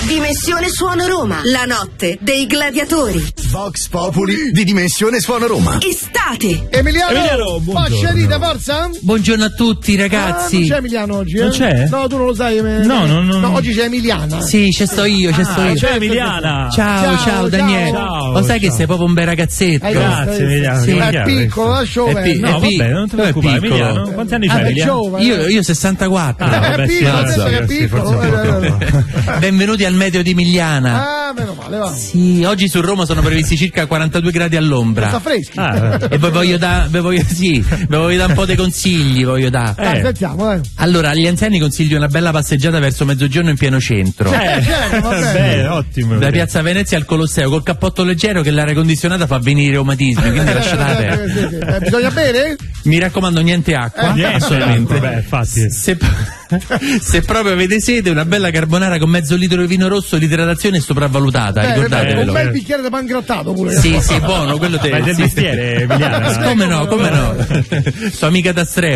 Dimensione Suono Roma, la notte dei gladiatori. Vox Populi di Dimensione Suono Roma. Estate. Emiliano, faccia forza? Buongiorno a tutti ragazzi. Non c'è Emiliano oggi, Non c'è? No, tu non lo sai. No, oggi c'è Emiliana. Sì, sto io. C'è Emiliana. Ciao Daniele. Ciao, Lo sai che ciao. sei proprio un bel ragazzetto. Grazie Emiliano. Sì, È è piccolo, lascio È bene. No, vabbè, non ti preoccupare, piccolo. Emiliano. Quanti anni c'hai, È Emiliano? giovane. Io 64. È piccolo, adesso che è piccolo. Benvenuti al meteo di Emiliana. Ah, meno male, va. Sì, oggi su Roma sono previsti circa 42 gradi Sta all'ombra. freschi. E poi voglio dare un po' dei consigli, Sentiamo, dai. Allora, agli anziani consiglio una bella passeggiata verso mezzogiorno in pieno centro. Va bene. Bene, ottimo. Da Piazza Venezia al Colosseo col cappotto leggero che l'aria condizionata fa venire i reumatismi, quindi lasciate perdere. Sì. Bisogna bere? Mi raccomando, niente acqua, assolutamente. Beh, infatti. Se proprio avete sete, una bella carbonara con mezzo litro di vino rosso, l'idratazione è sopravvalutata, Un ricordatevelo. bel bicchiere di pangrattato pure. Sì, buono, quello te. Ma è del mestiere, Emiliano. Come no? Sua amica da Streo.